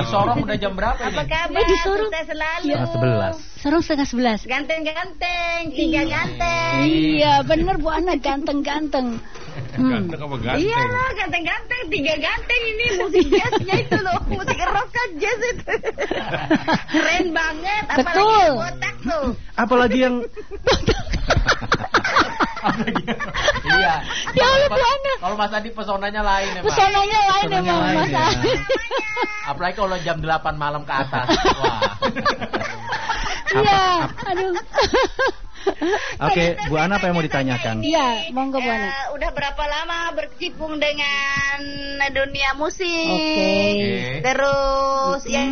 Sorong udah jam berapa ini? Apa kabar? Di Sorong. Sukses selalu. 11. Sorong 10:30. Ganteng-ganteng, 3 ganteng. Iya, bener Bu Ana, ganteng-ganteng. Ganteng apa ganteng? Iya lah, ganteng-ganteng, 3 ganteng ini musik jazznya itu loh, musik rock kan jazz itu. Keren banget, apalagi Betul. yang botak tuh. Apalagi yang Iya. Ya Allah, Bu Ana. Kalau Mas Adi pesonanya lain ya, Mas. Pesonanya lain Pesonanya emang lain, Mas ya. Adi. Apalagi kalau jam 8 malam ke atas. Wah. Iya, aduh. Oke, Bu Ana apa yang mau ditanyakan? Iya, monggo Bu Ana. Udah berapa lama berkecimpung dengan dunia musik? Oke. Terus yang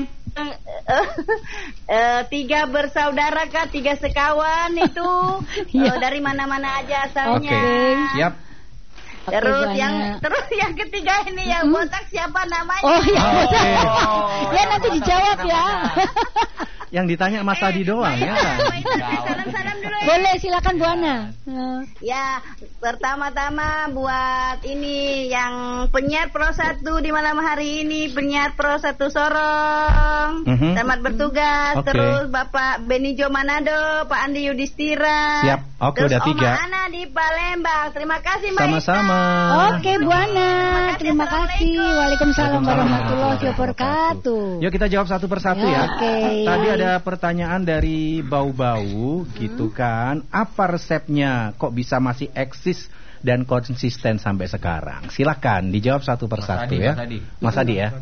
3 bersaudara kah, 3 sekawan itu Iya. dari mana-mana aja asalnya. Oke. Siap. Terus Oke, Bu yang Ana. ketiga ini yang botak siapa namanya? Oh iya. Oh, Ya nanti dijawab ya. Yang ditanya Mas Adi doang ya. Salam-salam dulu ya. Boleh, silakan Bu Ana. Ya, pertama-tama buat ini yang penyiar Pro 1 di malam hari ini, penyiar Pro 1 Sorong. Selamat bertugas. Oke. Terus Bapak Benijo Manado, Pak Andi Yudhistira. Siap. Oke, terus udah 3. Oma Ana di Palembang. Terima kasih Mbak Sama-sama. Oke Bu Ana, terima kasih. Waalaikumsalam warahmatullahi wabarakatuh. Yuk kita jawab satu persatu ya. Oke. Tadi ada pertanyaan dari Bau-Bau gitu kan. Apa resepnya kok bisa masih eksis dan konsisten sampai sekarang? Silakan dijawab satu persatu ya. Mas Adi ya.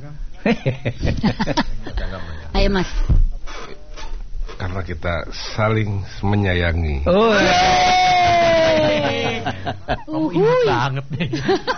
Ayo Mas. Karena kita saling menyayangi. Oh. Kamu ingat banget nih.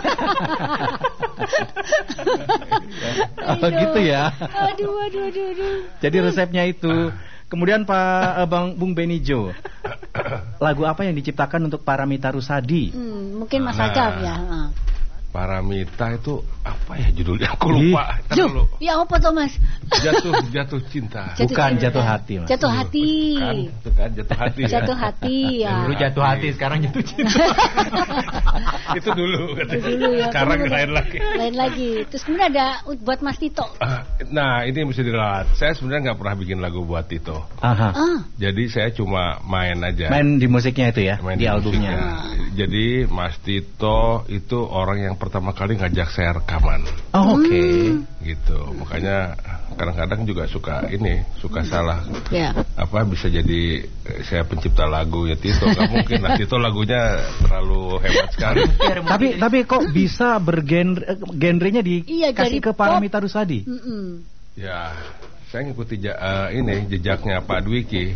Oh gitu ya. Aduh. Jadi resepnya itu. Kemudian Bung Benijo, lagu apa yang diciptakan untuk Paramita Rusady? Mungkin Mas Agam ya. Paramita itu apa ya judulnya? Aku lupa. Dulu. Ya apa tuh Mas? Jatuh cinta. Bukan jatuh hati, Mas. Jatuh hati. Bukan jatuh hati. Jatuh hati ya. Dulu jatuh hati, sekarang jatuh cinta. Itu dulu katanya. Dulu ya. Sekarang lain lagi. Lain lagi. Terus kemudian ada buat Mas Tito. Nah, ini mesti diralat. Saya sebenarnya nggak pernah bikin lagu buat Tito. Aha. Jadi saya cuma main aja. Main di musiknya itu ya, Main di albumnya. musiknya. Jadi Mas Tito itu orang yang pertama kali ngajak saya rekaman. Oh, oke. Gitu. Makanya kadang-kadang juga suka salah. Ya. Apa bisa jadi saya pencipta lagu ya Tito? Gak mungkin lah, Tito lagunya terlalu hebat sekali. Tapi kok bisa genrenya dikasih dari ke Paramita Rusady? Ya, saya ngikuti jejaknya Pak Dwiki.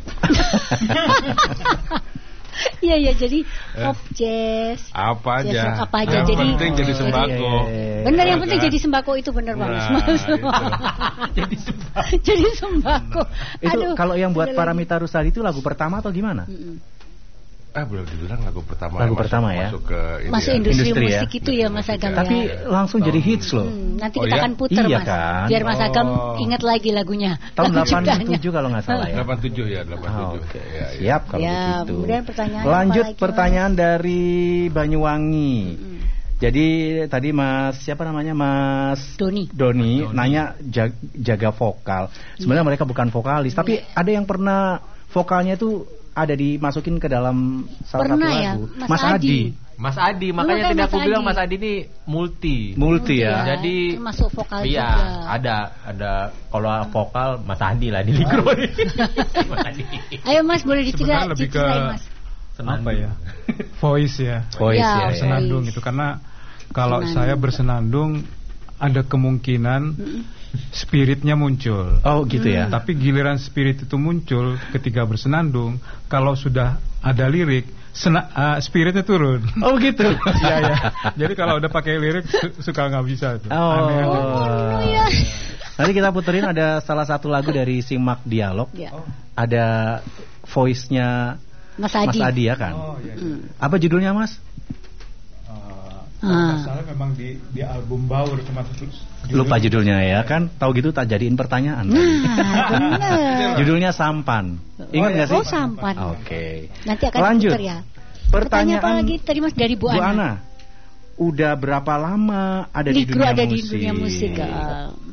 Iya jadi pop jazz. Apa aja. Apa aja yang jadi. penting jadi sembako. Bener, yang penting jadi sembako itu bener Nah, Mas. Jadi sembako. Itu kalau yang buat Paramita Rusady itu lagu pertama atau gimana? Belum dibilang lagu pertama. Lagu pertama ya. Masuk ke ini masuk ya. industri musik ya. itu ya Mas Agam. Tapi ya. langsung jadi hits loh. Nanti Oh, kita ya? akan putar Iya Mas. kan? Biar Mas Agam ingat lagi lagunya. Tahun Lagu ciptaannya. 87 kalau nggak salah ya. 87 ya, 87. Oke. Ya. Siap kalau Ya, begitu. kemudian pertanyaan Lanjut apa lagi, pertanyaan dari Banyuwangi. Jadi tadi siapa namanya Mas Doni nanya jaga vokal. Sebenarnya mereka bukan vokalis, tapi ada yang pernah vokalnya itu ada dimasukin ke dalam salah satu ya, lagu. Mas Adi. Mas Adi, makanya kan tidak aku Mas bilang Adi. Mas Adi ini multi ya. Jadi termasuk vokal iya, juga. ada kalau vokal Mas Adi lah di Ligro. Mas Adi. Ayo Mas, boleh Sebenarnya lebih ke Mas. apa ya? Voice ya. Voice Ya, ya. Bersenandung itu karena kalau saya bersenandung ada kemungkinan spiritnya muncul. Oh gitu ya. Tapi giliran spirit itu muncul ketika bersenandung, kalau sudah ada lirik, spiritnya turun. Oh gitu. Iya ya. Jadi kalau udah pakai lirik suka nggak bisa tuh. Aneh. Ya. Nanti kita puterin ada salah satu lagu dari Simak Dialog. Ya. Ada voice-nya Mas Adi ya kan? Oh, iya. Apa judulnya Mas? Masalah memang di album Baur cuma Lupa judulnya ya kan? Tahu gitu tak jadiin pertanyaan. Benar. Judulnya Sampan. Ingat nggak sih? Oh, Sampan. Oke. Nanti akan lanjut diputar ya. Pertanyaan apa lagi tadi Mas dari Bu Ana? Udah berapa lama ada di Ligro dunia ada musik? di dunia musik.